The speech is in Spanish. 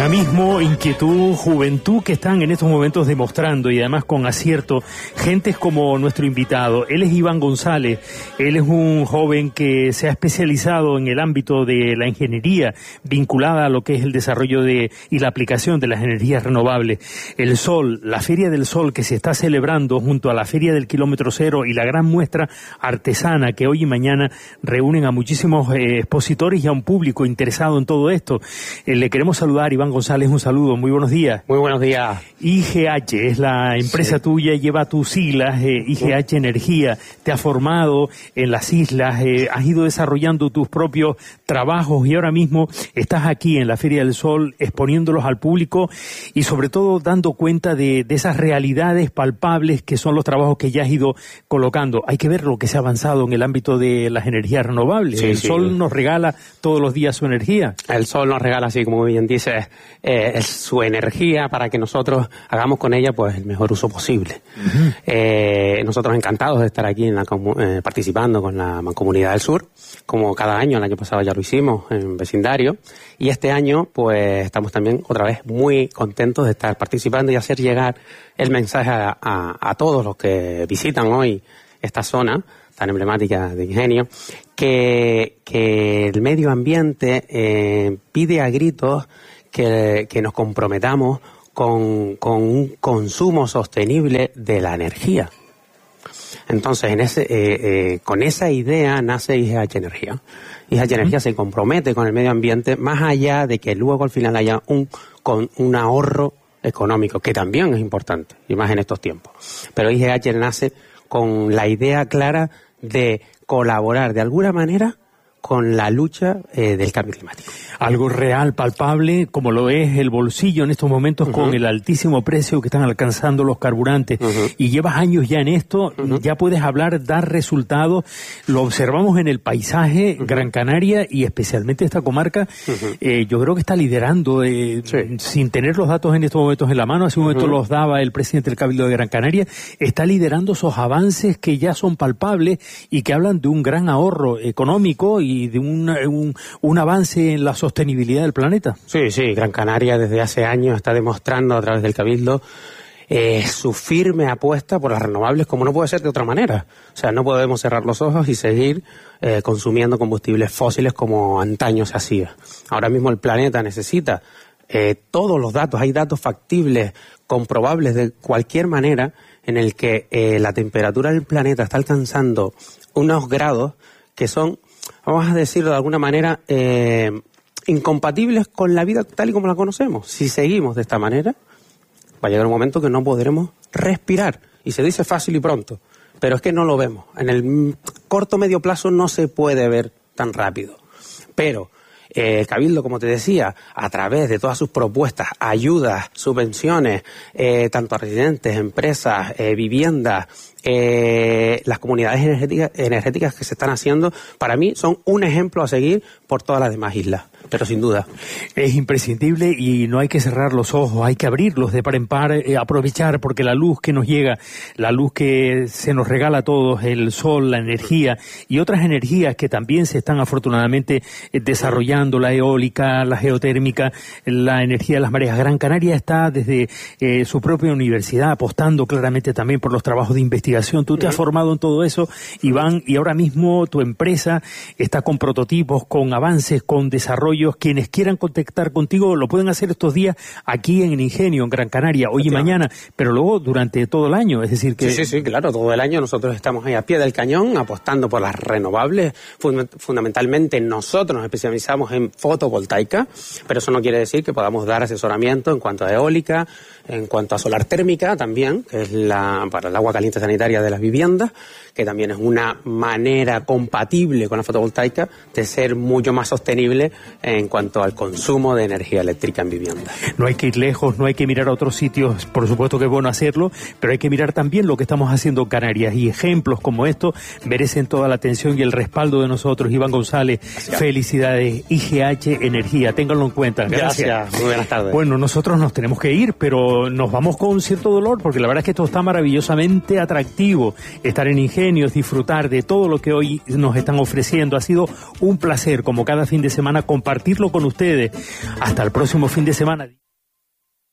Dinamismo, inquietud, juventud que están en estos momentos demostrando, y además con acierto, gentes como nuestro invitado. Él es Iván González, él es un joven que se ha especializado en el ámbito de la ingeniería vinculada a lo que es el desarrollo y la aplicación de las energías renovables. El Sol, la Feria del Sol que se está celebrando junto a la Feria del Kilómetro Cero y la gran muestra artesana que hoy y mañana reúnen a muchísimos expositores y a un público interesado en todo esto. Le queremos saludar, Iván González, un saludo, muy buenos días. Muy buenos días. IGH es la empresa tuya, lleva tus siglas, IGH Energía, te ha formado en las islas, has ido desarrollando tus propios trabajos y ahora mismo estás aquí en la Feria del Sol exponiéndolos al público y sobre todo dando cuenta de esas realidades palpables que son los trabajos que ya has ido colocando. Hay que ver lo que se ha avanzado en el ámbito de las energías renovables. El Sol nos regala todos los días su energía. El Sol nos regala, así como bien dices, su energía para que nosotros hagamos con ella pues el mejor uso posible. Nosotros encantados de estar aquí participando con la Mancomunidad del Sur, como cada año. El año pasado ya lo hicimos en vecindario, y este año pues estamos también otra vez muy contentos de estar participando y hacer llegar el mensaje a todos los que visitan hoy esta zona tan emblemática de Ingenio, que el medio ambiente pide a gritos que nos comprometamos con un consumo sostenible de la energía. Entonces, con esa idea nace IGH Energía. IGH Energía se compromete con el medio ambiente, más allá de que luego al final haya un ahorro económico, que también es importante, y más en estos tiempos. Pero IGH nace con la idea clara de colaborar de alguna manera con la lucha del cambio climático. Algo real, palpable, como lo es el bolsillo en estos momentos con el altísimo precio que están alcanzando los carburantes. Y llevas años ya en esto, ya puedes hablar, dar resultados. Lo observamos en el paisaje, Gran Canaria y especialmente esta comarca. Yo creo que está liderando, sin tener los datos en estos momentos en la mano, hace un momento los daba el presidente del Cabildo de Gran Canaria, está liderando esos avances que ya son palpables y que hablan de un gran ahorro económico y de un avance en la sostenibilidad del planeta. Sí, Gran Canaria desde hace años está demostrando a través del Cabildo su firme apuesta por las renovables, como no puede ser de otra manera. O sea, no podemos cerrar los ojos y seguir consumiendo combustibles fósiles como antaño se hacía. Ahora mismo el planeta necesita todos los datos, hay datos factibles, comprobables de cualquier manera, en el que la temperatura del planeta está alcanzando unos grados que son, vamos a decirlo de alguna manera, incompatibles con la vida tal y como la conocemos. Si seguimos de esta manera, va a llegar un momento que no podremos respirar. Y se dice fácil y pronto, pero es que no lo vemos. En el corto medio plazo no se puede ver tan rápido. Pero el Cabildo, como te decía, a través de todas sus propuestas, ayudas, subvenciones, tanto a residentes, empresas, viviendas, las comunidades energéticas que se están haciendo, para mí son un ejemplo a seguir por todas las demás islas. Pero sin duda. Es imprescindible y no hay que cerrar los ojos, hay que abrirlos de par en par, aprovechar, porque la luz que nos llega, la luz que se nos regala a todos, el sol, la energía y otras energías que también se están afortunadamente desarrollando, la eólica, la geotérmica, la energía de las mareas. Gran Canaria está desde su propia universidad apostando claramente también por los trabajos de investigación. Tú te has formado en todo eso, Iván, y ahora mismo tu empresa está con prototipos, con avances, con desarrollo. Quienes quieran contactar contigo lo pueden hacer estos días aquí en el Ingenio, en Gran Canaria, hoy y mañana, pero luego durante todo el año, es decir que... Sí, claro, todo el año nosotros estamos ahí a pie del cañón, apostando por las renovables. Fundamentalmente nosotros nos especializamos en fotovoltaica, pero eso no quiere decir que podamos dar asesoramiento en cuanto a eólica, en cuanto a solar térmica también, que es para el agua caliente sanitaria de las viviendas, que también es una manera compatible con la fotovoltaica de ser mucho más sostenible en cuanto al consumo de energía eléctrica en vivienda. No hay que ir lejos, no hay que mirar a otros sitios, por supuesto que es bueno hacerlo, pero hay que mirar también lo que estamos haciendo en Canarias, y ejemplos como estos merecen toda la atención y el respaldo de nosotros. Iván González, felicidades. IGH Energía. Ténganlo en cuenta. Gracias. Muy buenas tardes. Bueno, nosotros nos tenemos que ir, pero nos vamos con cierto dolor, porque la verdad es que esto está maravillosamente atractivo. Estar en Ingenios, disfrutar de todo lo que hoy nos están ofreciendo. Ha sido un placer, como cada fin de semana, compartirlo con ustedes. Hasta el próximo fin de semana.